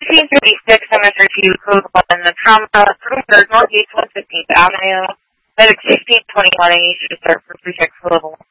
1656 MSRT Code 1, the trauma, 3rd Northeast 115th Avenue, medic 1621, and you should start for prefix level